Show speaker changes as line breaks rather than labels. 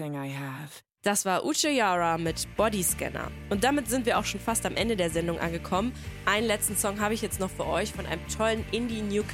everything I have.
Das war Uche Yara mit Bodyscanner. Und damit sind wir auch schon fast am Ende der Sendung angekommen. Einen letzten Song habe ich jetzt noch für euch von einem tollen Indie-Newcomer